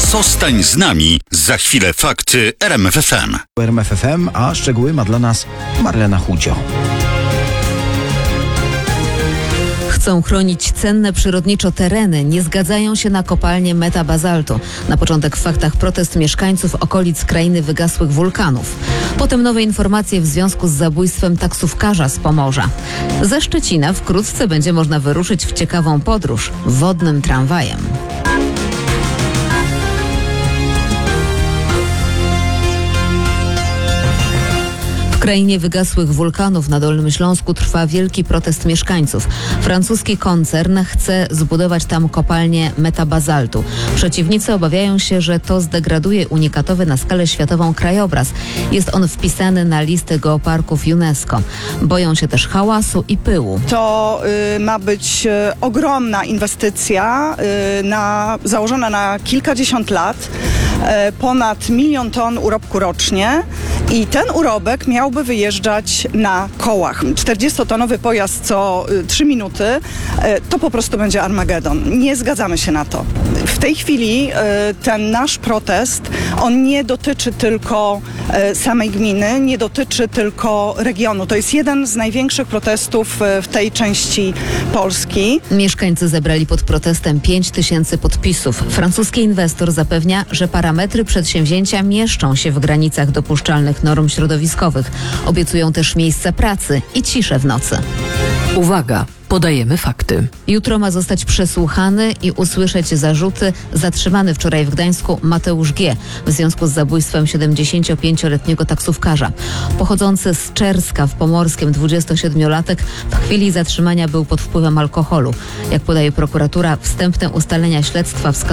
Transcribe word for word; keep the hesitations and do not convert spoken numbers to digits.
Zostań z nami. Za chwilę fakty R M F F M. R M F F M, a szczegóły ma dla nas Marlena Chudzio. Chcą chronić cenne przyrodniczo tereny, nie zgadzają się na kopalnię metabazaltu. Na początek w faktach protest mieszkańców okolic krainy wygasłych wulkanów. Potem nowe informacje w związku z zabójstwem taksówkarza z Pomorza. Ze Szczecina wkrótce będzie można wyruszyć w ciekawą podróż wodnym tramwajem. W krainie wygasłych wulkanów na Dolnym Śląsku trwa wielki protest mieszkańców. Francuski koncern chce zbudować tam kopalnię metabazaltu. Przeciwnicy obawiają się, że to zdegraduje unikatowy na skalę światową krajobraz. Jest on wpisany na listę geoparków UNESCO. Boją się też hałasu i pyłu. To y, ma być y, ogromna inwestycja y, na, założona na kilkadziesiąt lat. Y, ponad milion ton urobku rocznie i ten urobek miałby wyjeżdżać na kołach. czterdziestotonowy pojazd co y, trzy minuty y, to po prostu będzie Armagedon. Nie zgadzamy się na to. W tej chwili y, ten nasz protest, on nie dotyczy tylko y, samej gminy, nie dotyczy tylko regionu. To jest jeden z największych protestów y, w tej części Polski. Mieszkańcy zebrali pod protestem pięć tysięcy podpisów. Francuski inwestor zapewnia, że parametry przedsięwzięcia mieszczą się w granicach dopuszczalnych norm środowiskowych. Obiecują też miejsca pracy i ciszę w nocy. Uwaga! Podajemy fakty. Jutro ma zostać przesłuchany i usłyszeć zarzuty zatrzymany wczoraj w Gdańsku Mateusz G. w związku z zabójstwem siedemdziesięciopięcioletniego taksówkarza. Pochodzący z Czerska w Pomorskiem dwudziestosiedmiolatek w chwili zatrzymania był pod wpływem alkoholu. Jak podaje prokuratura, wstępne ustalenia śledztwa wskazują